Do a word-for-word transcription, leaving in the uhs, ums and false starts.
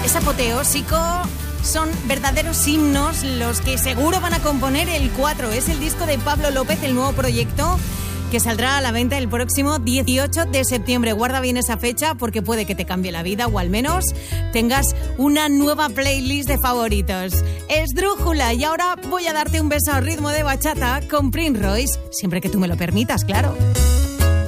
es apoteósico, son verdaderos himnos los que seguro van a componer el cuatro. Es el disco de Pablo López, el nuevo proyecto que saldrá a la venta el próximo dieciocho de septiembre. Guarda bien esa fecha porque puede que te cambie la vida o al menos tengas una nueva playlist de favoritos. Esdrújula, y ahora voy a darte un beso al ritmo de bachata con Prince Royce, siempre que tú me lo permitas, claro.